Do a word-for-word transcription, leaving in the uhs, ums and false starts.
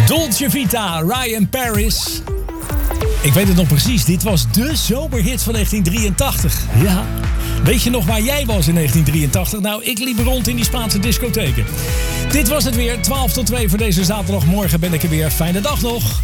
Dolce Vita, Ryan Paris. Ik weet het nog precies, dit was de zomerhit van negentien drieëntachtig. Ja, weet je nog waar jij was in negentien drieëntachtig? Nou, ik liep rond in die Spaanse discotheken. Dit was het weer, twaalf tot twee voor deze zaterdag. Morgen ben ik er weer. Fijne dag nog.